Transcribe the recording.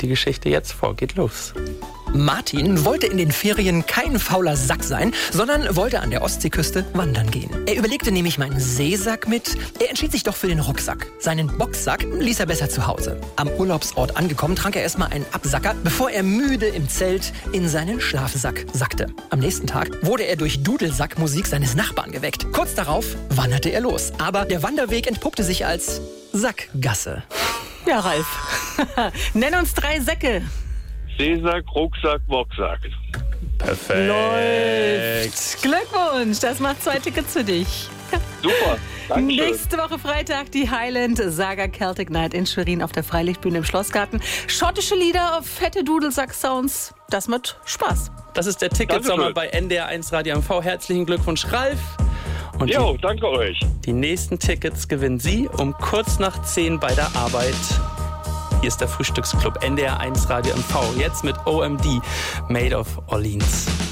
die Geschichte jetzt vor. Geht los. Martin wollte in den Ferien kein fauler Sack sein, sondern wollte an der Ostseeküste wandern gehen. Er überlegte nämlich meinen Seesack mit. Er entschied sich doch für den Rucksack. Seinen Boxsack ließ er besser zu Hause. Am Urlaubsort angekommen, trank er erstmal einen Absacker, bevor er müde im Zelt in seinen Schlafsack sackte. Am nächsten Tag wurde er durch Dudelsackmusik seines Nachbarn geweckt. Kurz darauf wanderte er los. Aber der Wanderweg entpuppte sich als Sackgasse. Ja, Ralf. Nenn uns 3 Säcke. Seesack, Rucksack, Boxsack. Perfekt. Läuft. Glückwunsch, das macht 2 Tickets für dich. Super, danke schön. Nächste Woche Freitag die Highland Saga Celtic Night in Schwerin auf der Freilichtbühne im Schlossgarten. Schottische Lieder, fette Dudelsack-Sounds. Das macht Spaß. Das ist der Ticketsommer bei NDR1 Radio MV. Herzlichen Glückwunsch, Ralf. Und Jo, danke euch. die nächsten Tickets gewinnen Sie um kurz nach 10 bei der Arbeit. Hier ist der Frühstücksclub NDR1 Radio MV. Jetzt mit OMD, Made of Orleans.